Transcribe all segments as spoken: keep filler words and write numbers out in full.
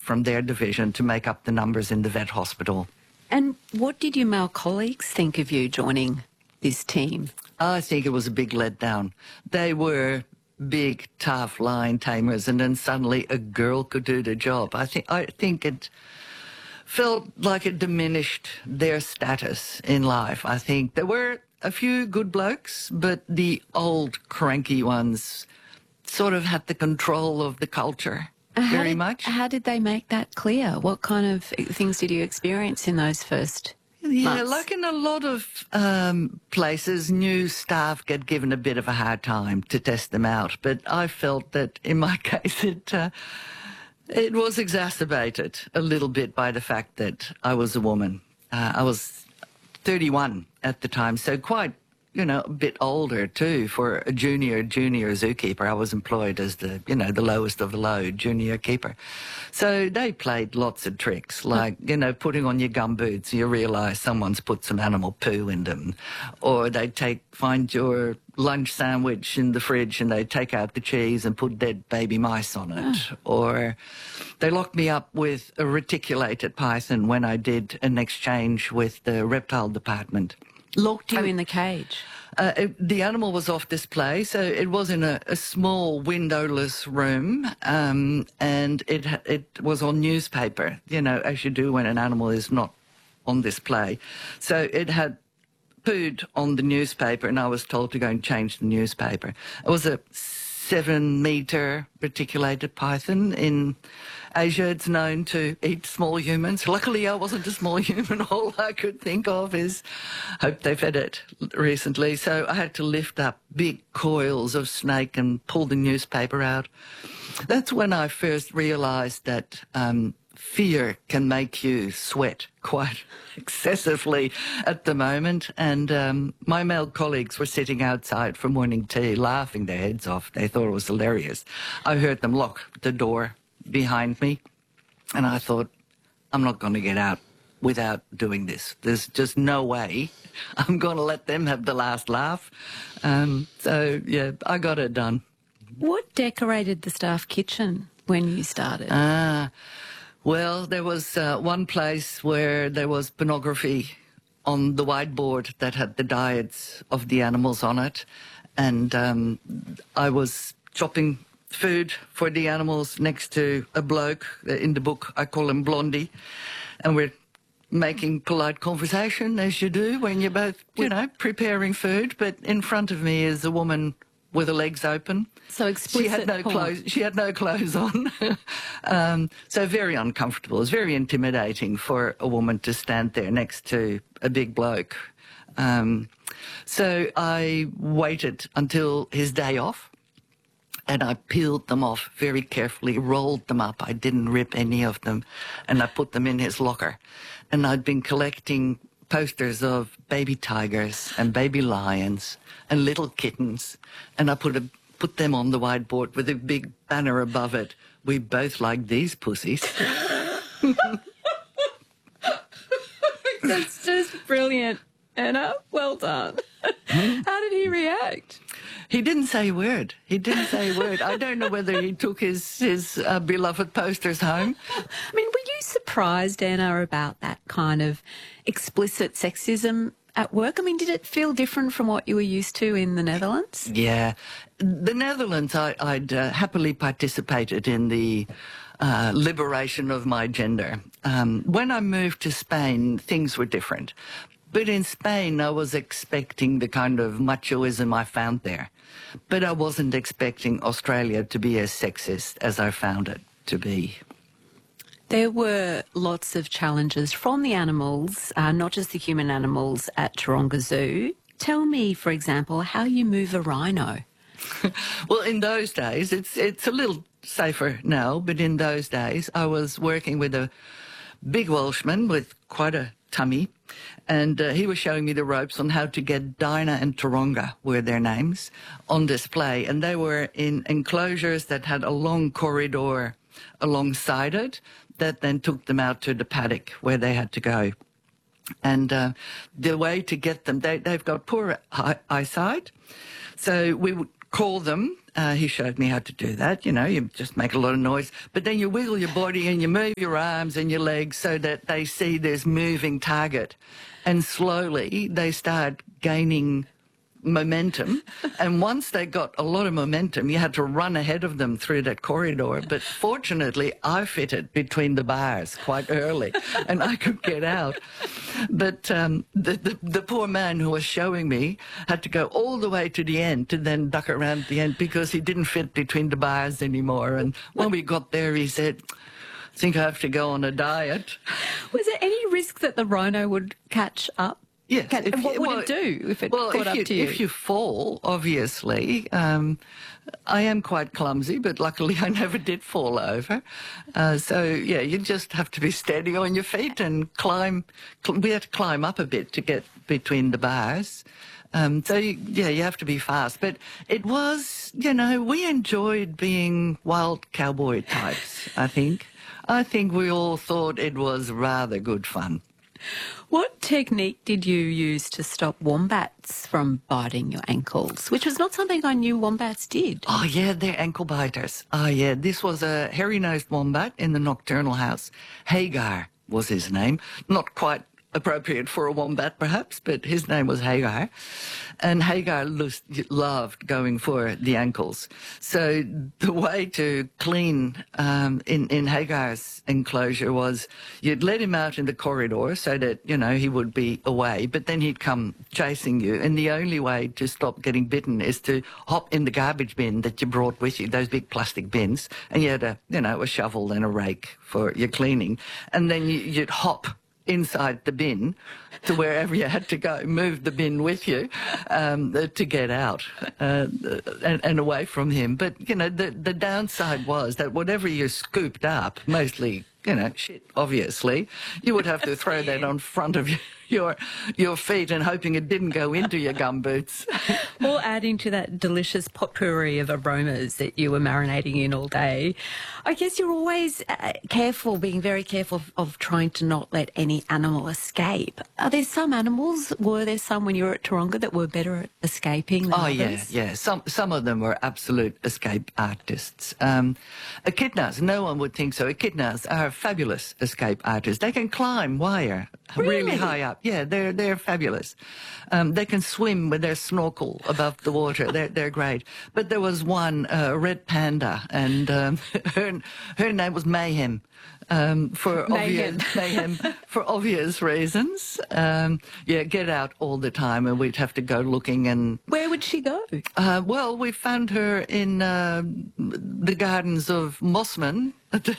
from their division to make up the numbers in the vet hospital. And what did your male colleagues think of you joining this team? I think it was a big letdown. They were big, tough lion tamers, and then suddenly a girl could do the job. I think I think it felt like it diminished their status in life. I think there were a few good blokes, but the old cranky ones sort of had the control of the culture How very did, much. How did they make that clear? What kind of things did you experience in those first Yeah, months? like in a lot of um, places, new staff get given a bit of a hard time to test them out. But I felt that in my case, it uh, it was exacerbated a little bit by the fact that I was a woman. Uh, I was thirty-one at the time, so quite, you know, a bit older too for a junior, junior zookeeper. I was employed as the, you know, the lowest of the low, junior keeper. So they played lots of tricks, like, you know, putting on your gumboots, you realise someone's put some animal poo in them. Or they take, find your lunch sandwich in the fridge and they take out the cheese and put dead baby mice on it. Oh. Or they locked me up with a reticulated python when I did an exchange with the reptile department. Locked you in the cage? Uh, it, the animal was off display, so it was in a, a small windowless room, um, and it it was on newspaper, you know, as you do when an animal is not on display. So it had pooed on the newspaper, and I was told to go and change the newspaper. It was a seven-metre reticulated python. In Asia, it's known to eat small humans. Luckily, I wasn't a small human. All I could think of is, hope they fed it recently. So I had to lift up big coils of snake and pull the newspaper out. That's when I first realised that um, fear can make you sweat quite excessively at the moment. And um, my male colleagues were sitting outside for morning tea, laughing their heads off. They thought it was hilarious. I heard them lock the door behind me, and I thought, I'm not going to get out without doing this. There's just no way I'm going to let them have the last laugh. Um, so, yeah, I got it done. What decorated the staff kitchen when you started? Ah, well, there was uh, one place where there was pornography on the whiteboard that had the diets of the animals on it, and um, I was chopping food for the animals next to a bloke. In the book, I call him Blondie, and we're making polite conversation, as you do when you're both, you know, preparing food, but in front of me is a woman with her legs open. So explicit She had no porn. clothes. She had no clothes on. um, so very uncomfortable. It was very intimidating for a woman to stand there next to a big bloke. Um, so I waited until his day off, and I peeled them off very carefully, rolled them up. I didn't rip any of them, and I put them in his locker. And I'd been collecting posters of baby tigers and baby lions and little kittens, and I put a, put them on the whiteboard with a big banner above it. We both like these pussies. That's just brilliant, Anna. Well done. How did he react? He didn't say a word. He didn't say a word. I don't know whether he took his, his uh, beloved posters home. I mean, were you surprised, Anna, about that kind of explicit sexism at work? I mean, did it feel different from what you were used to in the Netherlands? Yeah. The Netherlands, I, I'd uh, happily participated in the uh, liberation of my gender. Um, when I moved to Spain, things were different. But in Spain, I was expecting the kind of machoism I found there. But I wasn't expecting Australia to be as sexist as I found it to be. There were lots of challenges from the animals, uh, not just the human animals at Taronga Zoo. Tell me, for example, how you move a rhino. Well, in those days, it's it's a little safer now, but in those days, I was working with a big Welshman with quite a tummy, and uh, he was showing me the ropes on how to get Dinah and Taronga, were their names, on display. And they were in enclosures that had a long corridor alongside it that then took them out to the paddock where they had to go. And uh, the way to get them, they, they've got poor eye, eyesight, so we would call them. Uh, he showed me how to do that. You know, you just make a lot of noise, but then you wiggle your body and you move your arms and your legs so that they see this moving target. And slowly they start gaining momentum. And once they got a lot of momentum, you had to run ahead of them through that corridor. But fortunately, I fitted between the bars quite early and I could get out. But um, the, the, the poor man who was showing me had to go all the way to the end to then duck around the end because he didn't fit between the bars anymore. And when we got there, he said, I think I have to go on a diet. Was there any risk that the rhino would catch up? Yes. Can, if what you, would well, it do if it well, caught if up you, to you? If you fall, obviously, um, I am quite clumsy, but luckily I never did fall over. Uh, so, yeah, you just have to be steady on your feet and climb. Cl we had to climb up a bit to get between the bars. Um, so, you, yeah, you have to be fast. But it was, you know, we enjoyed being wild cowboy types, I think. I think we all thought it was rather good fun. What technique did you use to stop wombats from biting your ankles? Which was not something I knew wombats did. Oh, yeah, they're ankle biters. Oh, yeah, this was a hairy-nosed wombat in the nocturnal house. Hagar was his name. Not quite appropriate for a wombat, perhaps, but his name was Hagar. And Hagar loved going for the ankles. So the way to clean um, in, in Hagar's enclosure was you'd let him out in the corridor so that, you know, he would be away, but then he'd come chasing you. And the only way to stop getting bitten is to hop in the garbage bin that you brought with you, those big plastic bins, and you had a, you know, a shovel and a rake for your cleaning. And then you, you'd hop inside the bin to wherever you had to go, move the bin with you um, to get out uh, and, and away from him. But, you know, the, the downside was that whatever you scooped up, mostly, you know, shit, obviously, you would have to throw that on front of you. Your your feet and hoping it didn't go into your gumboots. All adding to that delicious potpourri of aromas that you were marinating in all day. I guess you're always uh, careful, being very careful of, of trying to not let any animal escape. Are there some animals, were there some when you were at Taronga that were better at escaping than Oh, others? yeah, yeah. Some some of them were absolute escape artists. Um, echidnas, no one would think so. Echidnas are fabulous escape artists. They can climb wire really, Really? high up. Yeah, they're they're fabulous. Um, they can swim with their snorkel above the water. They're they're great. But there was one, uh, red panda, and um, her her name was Mayhem. Um, for Mayhem. obvious mayhem for obvious reasons. Um, yeah, get out all the time, and we'd have to go looking. And Where would she go? uh, well, we found her in uh, the gardens of Mossman.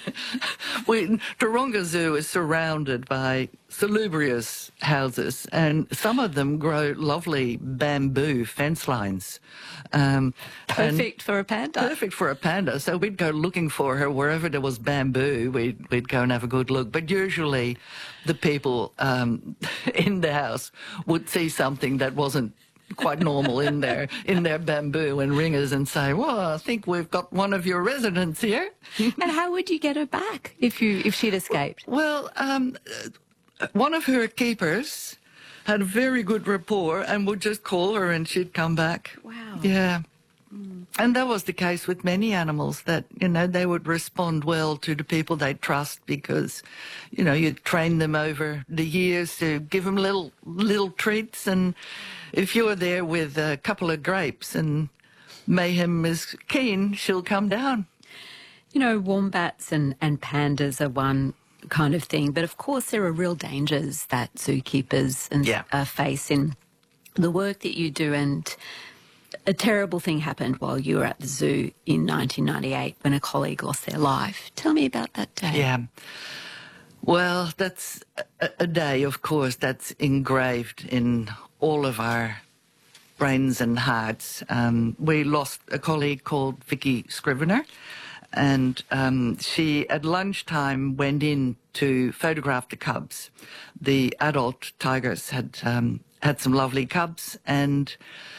we, Taronga Zoo is surrounded by salubrious houses, and some of them grow lovely bamboo fence lines. Um, Perfect for a panda. Perfect for a panda. So we'd go looking for her wherever there was bamboo. We'd, we'd go and have a good look. But usually the people um, in the house would see something that wasn't quite normal in their in their bamboo and ringers and say, well, I think we've got one of your residents here. And how would you get her back if you if she'd escaped? Well, um, one of her keepers had a very good rapport and would just call her and she'd come back. Wow. Yeah. And that was the case with many animals, that, you know, they would respond well to the people they trust because, you know, you train them over the years to give them little little treats. And if you're there with a couple of grapes and Mayhem is keen, she'll come down. You know, wombats and, and pandas are one kind of thing, but of course there are real dangers that zookeepers and Yeah. uh, face in the work that you do. And a terrible thing happened while you were at the zoo in nineteen ninety-eight when a colleague lost their life. Tell me about that day. Yeah. Well, that's a, a day, of course, that's engraved in all of our brains and hearts. Um, we lost a colleague called Vicky Scrivener, and um, she, at lunchtime, went in to photograph the cubs. The adult tigers had um, had some lovely cubs, and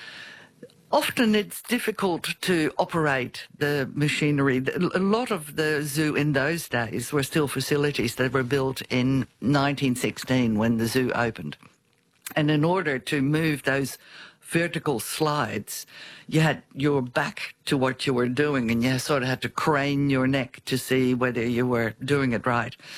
often it's difficult to operate the machinery. A lot of the zoo in those days were still facilities that were built in nineteen sixteen when the zoo opened. And in order to move those vertical slides, you had your back to what you were doing, and you sort of had to crane your neck to see whether you were doing it right.